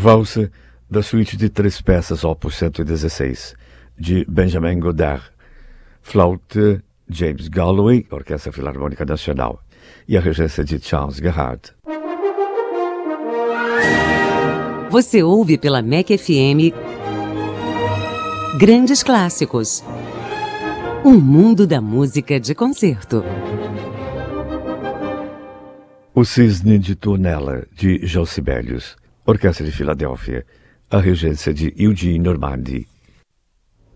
Valsa da suíte de 3 peças, opus 116, de Benjamin Godard. Flauta, James Galway, Orquestra Filarmônica Nacional. E a regência de Charles Gerhardt. Você ouve pela MEC FM Grandes Clássicos. Um mundo da música de concerto. O Cisne de Tournelle, de João Sibelius. Orquestra de Filadélfia. A regência de Eugene Normandi.